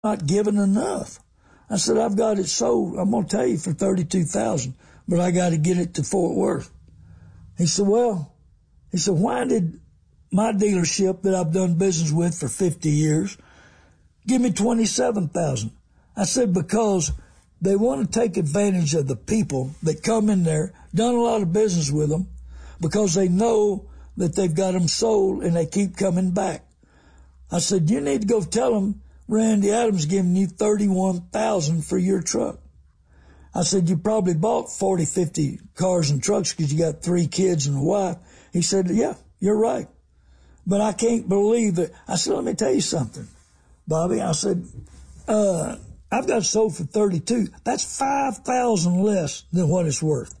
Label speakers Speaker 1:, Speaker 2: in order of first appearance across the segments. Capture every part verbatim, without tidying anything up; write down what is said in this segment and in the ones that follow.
Speaker 1: not giving enough. I said, I've got it sold. I'm going to tell you for thirty-two thousand dollars, but I got to get it to Fort Worth. He said, well, he said, why did my dealership that I've done business with for fifty years give me twenty-seven thousand dollars? I said, because they want to take advantage of the people that come in there, done a lot of business with them, because they know that they've got them sold and they keep coming back. I said, you need to go tell them Randy Adams giving you thirty-one thousand dollars for your truck. I said, you probably bought forty, fifty cars and trucks because you got three kids and a wife. He said, yeah, you're right. But I can't believe it. I said, let me tell you something, Bobby. I said, uh, I've got sold for thirty-two. That's five thousand less than what it's worth.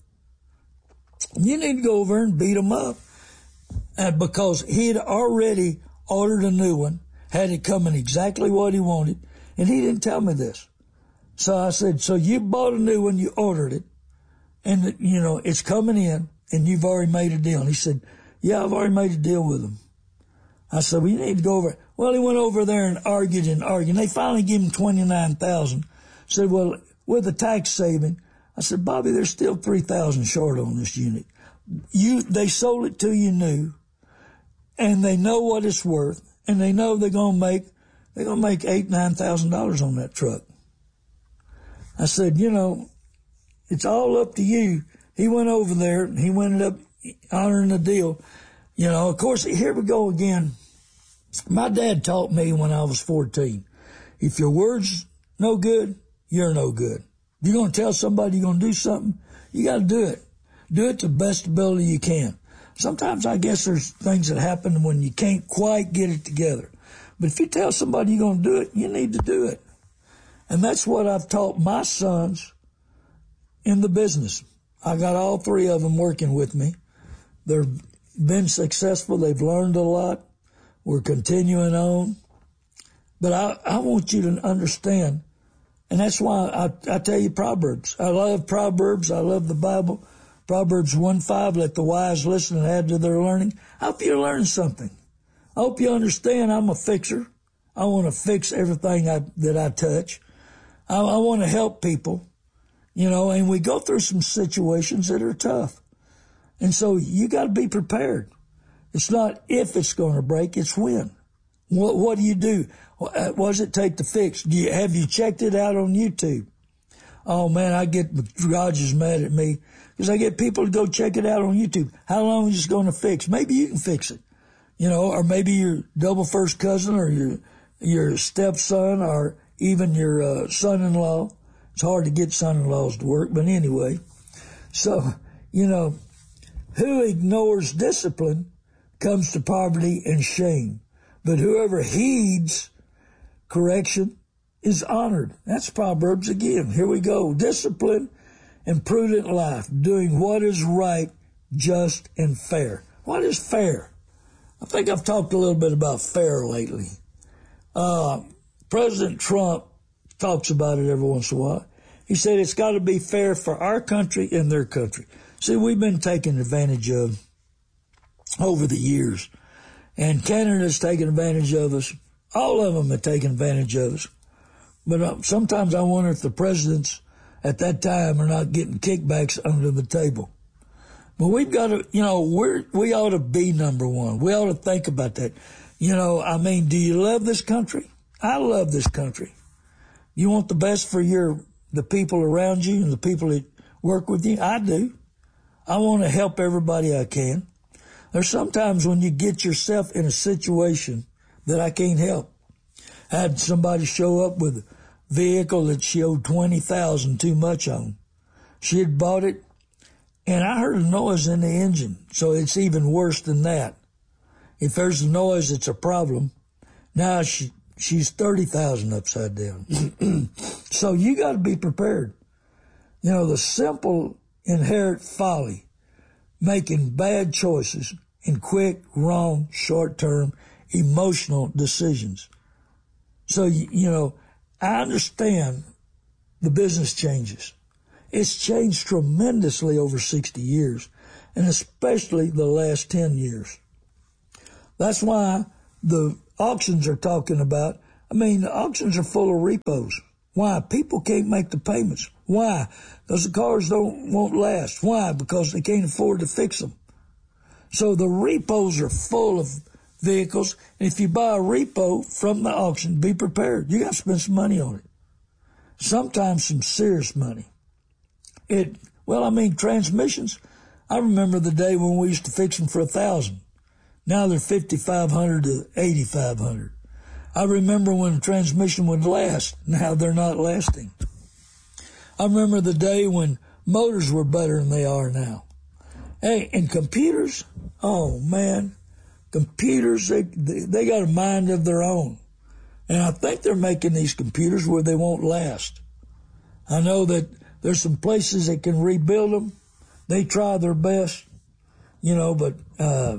Speaker 1: You need to go over and beat him up. Uh, because he had already ordered a new one, had it coming exactly what he wanted, and he didn't tell me this. So I said, so you bought a new one, you ordered it, and, you know, it's coming in, and you've already made a deal. And he said, yeah, I've already made a deal with him. I said, well, you need to go over. Well, he went over there and argued and argued. They finally gave him twenty-nine thousand dollars. Said, well, with the tax saving, I said, Bobby, there's still three thousand dollars short on this unit. You, they sold it to you new, and they know what it's worth, and they know they're gonna make, they're gonna make eight, nine thousand dollars on that truck. I said, you know, it's all up to you. He went over there, and he ended up honoring the deal. You know, of course, here we go again. My dad taught me when I was fourteen, if your word's no good, you're no good. If you're going to tell somebody you're going to do something, you got to do it. Do it to the best ability you can. Sometimes I guess there's things that happen when you can't quite get it together. But if you tell somebody you're going to do it, you need to do it. And that's what I've taught my sons in the business. I got all three of them working with me. They've been successful. They've learned a lot. We're continuing on. But I, I want you to understand, and that's why I, I tell you Proverbs. I love Proverbs. I love the Bible. Proverbs one five, let the wise listen and add to their learning. I hope you learn something. I hope you understand I'm a fixer. I want to fix everything I, that I touch. I, I want to help people, you know, and we go through some situations that are tough. And so you got to be prepared. It's not if it's going to break, it's when. What, what do you do? What does it take to fix? Do you, have you checked it out on YouTube? Oh man, I get, Roger's mad at me because I get people to go check it out on YouTube. How long is it going to fix? Maybe you can fix it, you know, or maybe your double first cousin or your, your stepson or even your uh, son-in-law. It's hard to get son-in-laws to work, but anyway. So, you know, who ignores discipline comes to poverty and shame. But whoever heeds correction is honored. That's Proverbs again. Here we go. Discipline and prudent life, doing what is right, just, and fair. What is fair? I think I've talked a little bit about fair lately. Uh, President Trump talks about it every once in a while. He said it's got to be fair for our country and their country. See, we've been taken advantage of over the years. And Canada's taken advantage of us. All of them have taken advantage of us. But uh, sometimes I wonder if the presidents at that time are not getting kickbacks under the table. But we've got to, you know, we're, we ought to be number one. We ought to think about that. You know, I mean, do you love this country? I love this country. You want the best for your, the people around you and the people that work with you? I do. I want to help everybody I can. There's sometimes when you get yourself in a situation that I can't help. I had somebody show up with a vehicle that she owed twenty thousand dollars too much on. She had bought it, and I heard a noise in the engine, so it's even worse than that. If there's a noise, it's a problem. Now she she's thirty thousand dollars upside down. So you got to be prepared. You know, the simple inherit folly, making bad choices in quick, wrong, short-term, emotional decisions. So, you know, I understand the business changes. It's changed tremendously over sixty years, and especially the last ten years. That's why the auctions are talking about I mean, the auctions are full of repos. Why? People can't make the payments. Why? Because the cars don't won't last. Why? Because they can't afford to fix them. So the repos are full of vehicles. And if you buy a repo from the auction, be prepared. You got to spend some money on it. Sometimes some serious money. It, well, I mean, transmissions. I remember the day when we used to fix them for a thousand. Now they're fifty-five hundred to eighty-five hundred. I remember when a transmission would last. Now they're not lasting. I remember the day when motors were better than they are now. Hey, and computers, oh man, computers, they, they, they got a mind of their own. And I think they're making these computers where they won't last. I know that there's some places that can rebuild them. They try their best, you know, but, uh,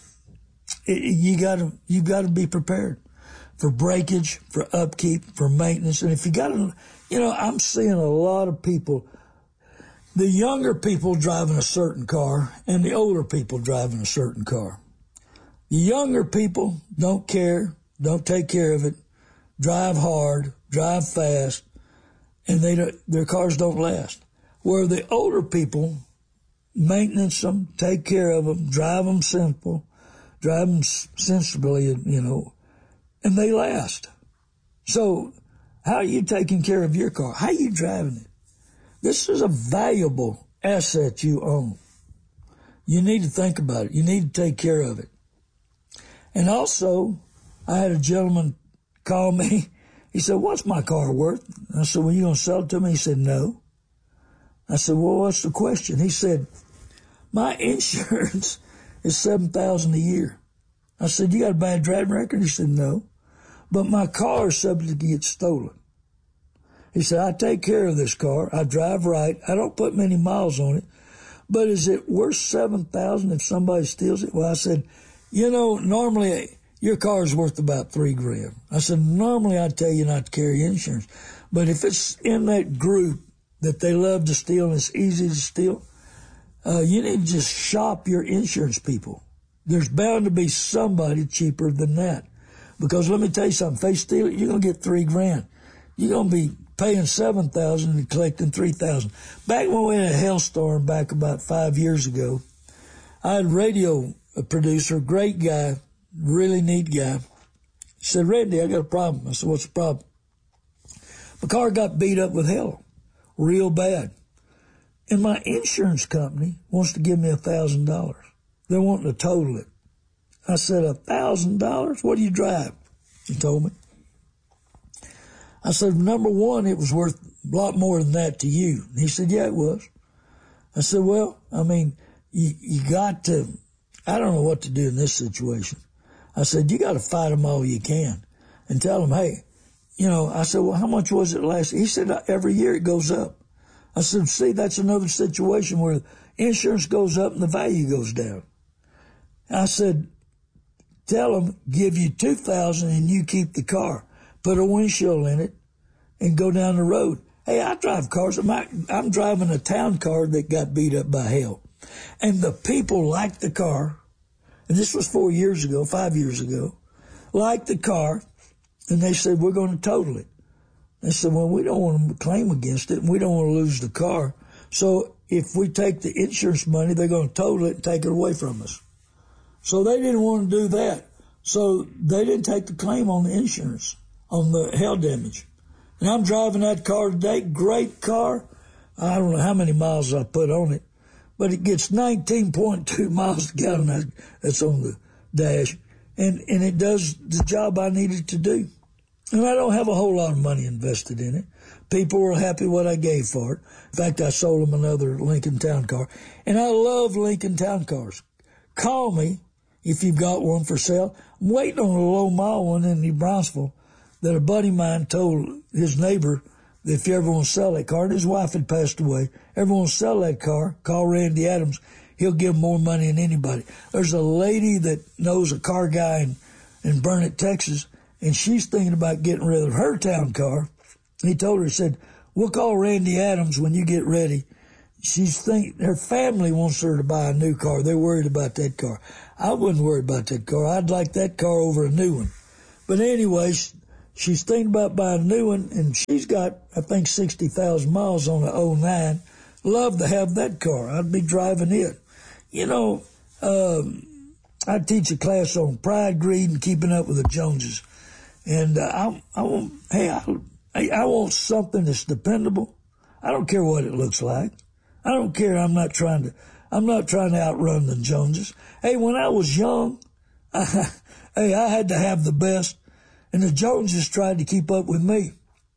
Speaker 1: it, you gotta, you gotta be prepared for breakage, for upkeep, for maintenance. And if you gotta, you know, I'm seeing a lot of people, the younger people driving a certain car and the older people driving a certain car. The younger people don't care, don't take care of it, drive hard, drive fast, and they don't, their cars don't last. Where the older people maintenance them, take care of them, drive them simple, drive them sensibly, you know, and they last. So how are you taking care of your car? How are you driving it? This is a valuable asset you own. You need to think about it. You need to take care of it. And also, I had a gentleman call me. He said, what's my car worth? I said, well, you going to sell it to me? He said, no. I said, well, what's the question? He said, my insurance is seven thousand dollars a year. I said, you got a bad driving record? He said, no. But my car is subject to get stolen. He said, I take care of this car. I drive right. I don't put many miles on it. But is it worth seven thousand dollars if somebody steals it? Well, I said, you know, normally your car is worth about three grand. I said, normally I'd tell you not to carry insurance. But if it's in that group that they love to steal and it's easy to steal, uh, you need to just shop your insurance people. There's bound to be somebody cheaper than that. Because let me tell you something, if they steal it, you're going to get three grand. You're going to be paying seven thousand dollars and collecting three thousand dollars. Back when we had a hailstorm back about five years ago, I had a radio producer, great guy, really neat guy. He said, Randy, I got a problem. I said, what's the problem? My car got beat up with hail, real bad. And my insurance company wants to give me a thousand dollars. They're wanting to total it. I said, a thousand dollars? What do you drive? He told me. I said, number one, it was worth a lot more than that to you. And he said, yeah, it was. I said, well, I mean, you, you got to, I don't know what to do in this situation. I said, you got to fight them all you can and tell them, hey, you know, I said, well, how much was it last year? He said, every year it goes up. I said, see, that's another situation where insurance goes up and the value goes down. I said, tell them, give you two thousand dollars and you keep the car. Put a windshield in it and go down the road. Hey, I drive cars. I'm, I'm driving a town car that got beat up by hail. And the people liked the car. And this was four years ago, five years ago. Liked the car. And they said, we're going to total it. They said, well, we don't want to claim against it, and we don't want to lose the car. So if we take the insurance money, they're going to total it and take it away from us. So they didn't want to do that. So they didn't take the claim on the insurance, on the hail damage. And I'm driving that car today, great car. I don't know how many miles I put on it, but it gets nineteen point two miles to gallon. That's on the dash. And, and it does the job I needed to do. And I don't have a whole lot of money invested in it. People were happy what I gave for it. In fact, I sold them another Lincoln Town car. And I love Lincoln Town cars. Call me if you've got one for sale. I'm waiting on a low mile one in New Brownsville that a buddy of mine told his neighbor that if you ever want to sell that car, and his wife had passed away, ever want to sell that car, call Randy Adams. He'll give more money than anybody. There's a lady that knows a car guy in, in Burnett, Texas, and she's thinking about getting rid of her town car. He told her, he said, we'll call Randy Adams when you get ready. She's think her family wants her to buy a new car. They're worried about that car. I wouldn't worry about that car. I'd like that car over a new one. But anyways, she's thinking about buying a new one, and she's got, I think, sixty thousand miles on an oh nine. Love to have that car. I'd be driving it. You know, um, I teach a class on pride, greed, and keeping up with the Joneses. And uh, I, I want, hey, I, I want something that's dependable. I don't care what it looks like. I don't care. I'm not trying to, I'm not trying to outrun the Joneses. Hey, when I was young, I, hey, I had to have the best, and the Joneses tried to keep up with me.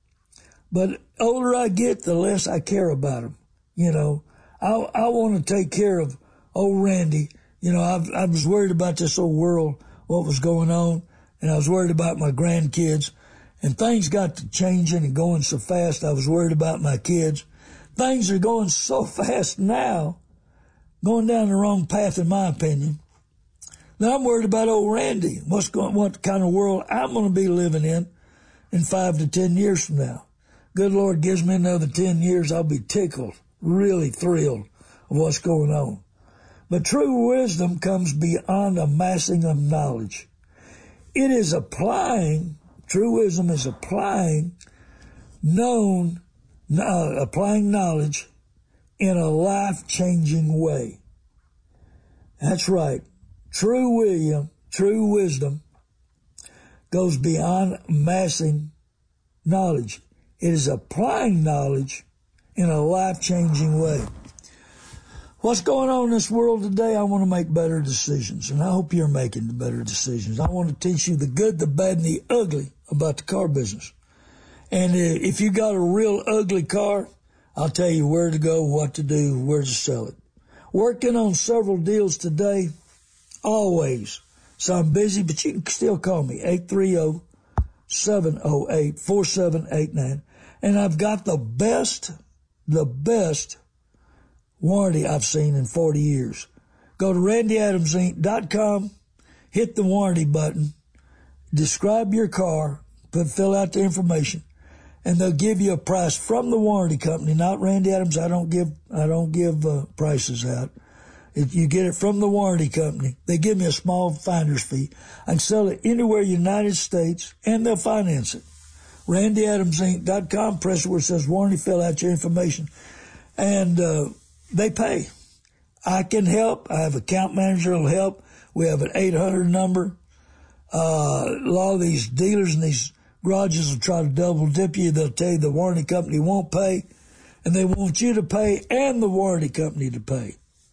Speaker 1: But the older I get, the less I care about them. You know, I, I want to take care of old Randy. You know, I, I was worried about this old world, what was going on, and I was worried about my grandkids. And things got to changing and going so fast, I was worried about my kids. Things are going so fast now, going down the wrong path, in my opinion. Now I'm worried about old Randy. What's going, what kind of world I'm going to be living in in five to ten years from now. Good Lord gives me another ten years, I'll be tickled, really thrilled of what's going on. But true wisdom comes beyond amassing of knowledge. It is applying, true wisdom is applying known, uh, applying knowledge in a life-changing way. That's right. True William, true wisdom goes beyond amassing knowledge. It is applying knowledge in a life-changing way. What's going on in this world today? I want to make better decisions, and I hope you're making the better decisions. I want to teach you the good, the bad, and the ugly about the car business. And if you got a real ugly car, I'll tell you where to go, what to do, where to sell it. Working on several deals today, always. So I'm busy, but you can still call me, eight three zero, seven zero eight, four seven eight nine. And I've got the best, the best warranty I've seen in forty years. Go to randy adams inc dot com, hit the warranty button, describe your car, put, fill out the information, and they'll give you a price from the warranty company, not Randy Adams. I don't give, I don't give uh, prices out. If you get it from the warranty company, they give me a small finder's fee. I can sell it anywhere in the United States, and they'll finance it. randy adams inc dot com, press where it says warranty, fill out your information, and uh, they pay. I can help. I have an account manager who will help. We have an eight hundred number. Uh, a lot of these dealers and these garages will try to double dip you. They'll tell you the warranty company won't pay, and they want you to pay and the warranty company to pay.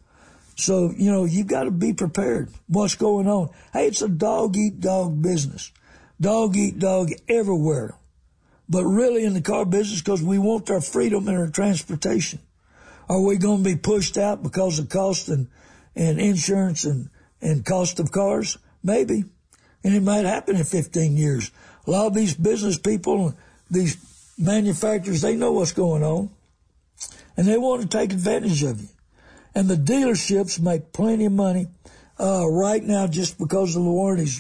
Speaker 1: So, you know, you've got to be prepared. What's going on? Hey, it's a dog-eat-dog business. Dog-eat-dog everywhere. But really in the car business, because we want our freedom in our transportation. Are we going to be pushed out because of cost and, and insurance and, and cost of cars? Maybe. And it might happen in fifteen years. A lot of these business people, these manufacturers, they know what's going on. And they want to take advantage of you. And the dealerships make plenty of money. Uh, right now, just because of the warranties,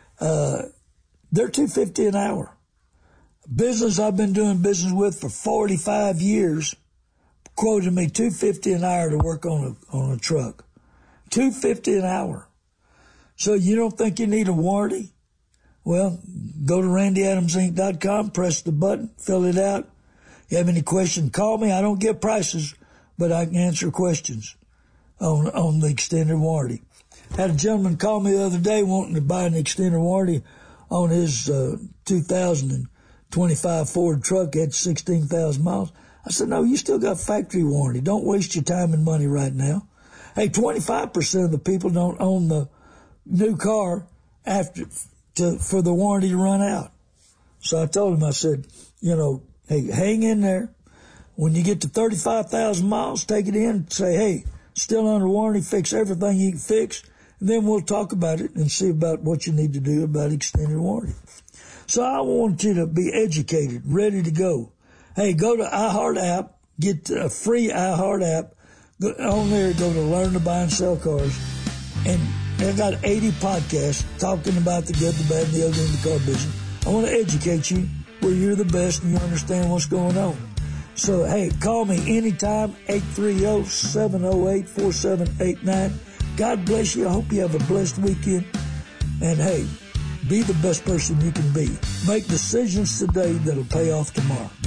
Speaker 1: uh, they're two hundred fifty dollars an hour. Business I've been doing business with for forty-five years quoted me two hundred fifty dollars an hour to work on a, on a truck. two hundred fifty dollars an hour. So you don't think you need a warranty? Well, go to randy adams inc dot com, press the button, fill it out. You have any questions, call me. I don't get prices, but I can answer questions on, on the extended warranty. Had a gentleman call me the other day wanting to buy an extended warranty on his uh, two thousand twenty-five Ford truck at sixteen thousand miles. I said, no, you still got factory warranty. Don't waste your time and money right now. Hey, twenty-five percent of the people don't own the new car after to, for the warranty to run out. So I told him, I said, you know, hey, hang in there. When you get to thirty-five thousand miles, take it in, say, hey, still under warranty, fix everything you can fix, and then we'll talk about it and see about what you need to do about extended warranty. So I want you to be educated, ready to go. Hey, go to iHeart app, get a free iHeart app. Go on there, go to Learn to Buy and Sell Cars, and they've got eighty podcasts talking about the good, the bad, and the ugly in the car business. I want to educate you where you're the best and you understand what's going on. So, hey, call me anytime, eight three zero, seven zero eight, four seven eight nine. God bless you. I hope you have a blessed weekend. And, hey, Be the best person you can be. Make decisions today that'll pay off tomorrow.